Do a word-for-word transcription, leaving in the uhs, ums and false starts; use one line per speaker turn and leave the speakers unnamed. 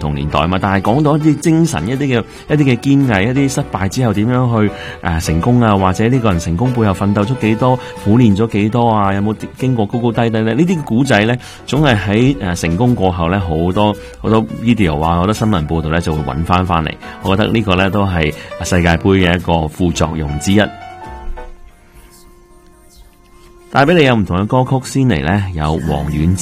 同年代啊嘛，但係講到一啲精神、一啲嘅一啲嘅堅毅、一啲失敗之後點樣去誒、呃、成功啊，或者呢個人成功背後奮鬥出幾多、苦練咗幾多啊，有冇經過高高低低咧？呢啲古仔咧，總係喺誒成功過後咧，好多好多 video 啊，好多新聞報道咧就會揾翻翻嚟。我覺得呢個咧都係世界盃嘅一個副作用之一。帶俾你有唔同嘅歌曲，先嚟咧有黃婉之。